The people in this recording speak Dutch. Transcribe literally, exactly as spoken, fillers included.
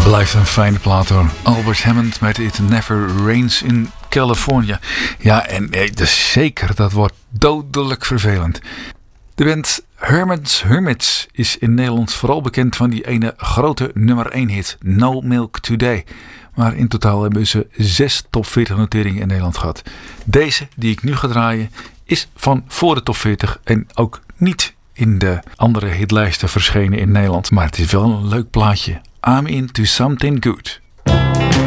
Blijft een fijne plaat hoor. Albert Hammond met It Never Rains in California. Ja, en eh, dus zeker, dat wordt dodelijk vervelend. De band Herman's Hermits is in Nederland vooral bekend van die ene grote nummer één hit No Milk Today. Maar in totaal hebben ze zes top veertig noteringen in Nederland gehad. Deze die ik nu ga draaien is van voor de top veertig en ook niet in de andere hitlijsten verschenen in Nederland. Maar het is wel een leuk plaatje. I'm into something good.